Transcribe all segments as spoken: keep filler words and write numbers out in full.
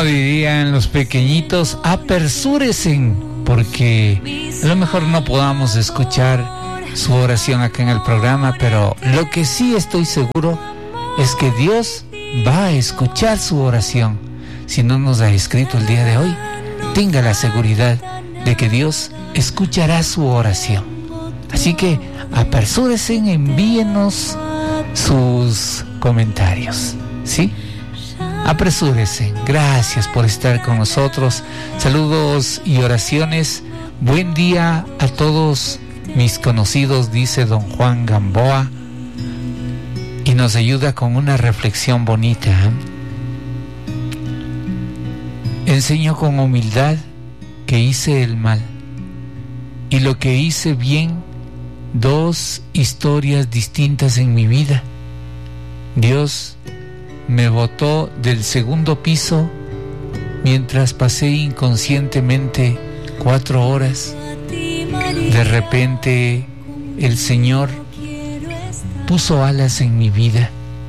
Como dirían los pequeñitos, apresúrense, porque a lo mejor no podamos escuchar su oración acá en el programa, pero lo que sí estoy seguro es que Dios va a escuchar su oración. Si no nos ha escrito el día de hoy, tenga la seguridad de que Dios escuchará su oración. Así que apresúrense, envíenos sus comentarios, ¿sí? Apresúrense. Gracias por estar con nosotros. Saludos y oraciones. Buen día a todos mis conocidos, dice don Juan Gamboa, y nos ayuda con una reflexión bonita, ¿eh? Enseño con humildad que hice el mal, y lo que hice bien, dos historias distintas en mi vida. Dios me botó del segundo piso mientras pasé inconscientemente cuatro horas. De repente el Señor puso alas en mi vida.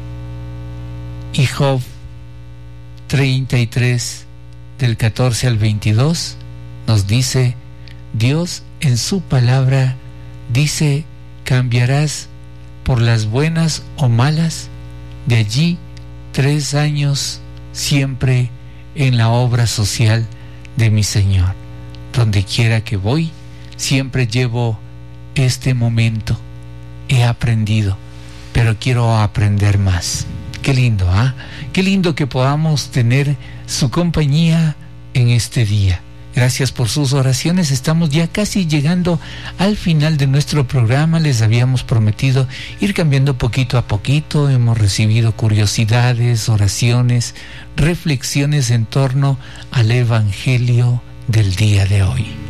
Y Job treinta y tres, del catorce al veintidós, nos dice: Dios en su palabra dice, cambiarás por las buenas o malas. De allí tres años siempre en la obra social de mi Señor. Donde quiera que voy, siempre llevo este momento. He aprendido, pero quiero aprender más. Qué lindo, ¿ah? ¿eh? Qué lindo que podamos tener su compañía en este día. Gracias por sus oraciones. Estamos ya casi llegando al final de nuestro programa. Les habíamos prometido ir cambiando poquito a poquito. Hemos recibido curiosidades, oraciones, reflexiones en torno al Evangelio del día de hoy.